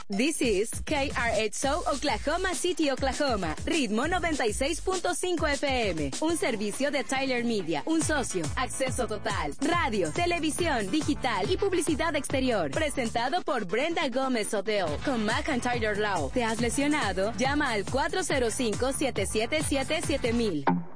This is KRXO Oklahoma City, Oklahoma. Ritmo 96.5 FM. Un servicio de Tyler Media. Un socio. Acceso total. Radio, televisión, digital y publicidad exterior. Presentado por Brenda Gómez Odell. Con McIntyre Law. ¿Te has lesionado? Llama al 405-777-7000.